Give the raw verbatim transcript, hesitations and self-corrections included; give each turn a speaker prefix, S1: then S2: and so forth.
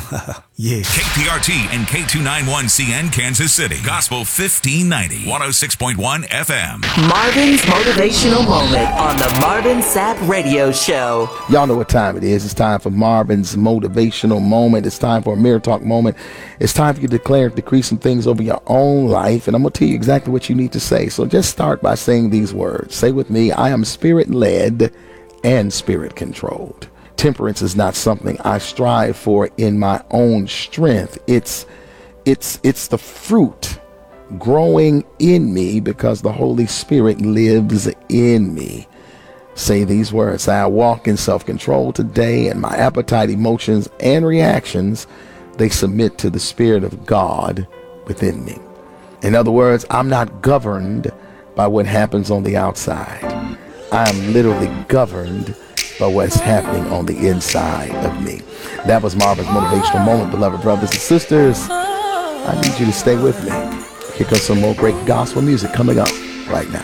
S1: Yeah.
S2: K P R T and K two ninety-one C N Kansas City. Gospel fifteen ninety. one oh six point one F M.
S3: Marvin's Motivational Moment on the Marvin Sapp Radio Show.
S4: Y'all know what time it is. It's time for Marvin's Motivational Moment. It's time for a Mirror Talk moment. It's time for you to declare and decree some things over your own life. And I'm going to tell you exactly what you need to say. So just start by saying these words. Say with me, I am spirit-led and spirit-controlled. Temperance is not something I strive for in my own strength. It's it's it's the fruit growing in me because the Holy Spirit lives in me. Say these words. I walk in self-control today, and my appetite, emotions, and reactions, they submit to the Spirit of God within me. In other words, I'm not governed by what happens on the outside. I am literally governed by what's happening on the inside of me. That was Marvin's Motivational Moment, beloved brothers and sisters. I need you to stay with me. Here comes some more great gospel music coming up right now.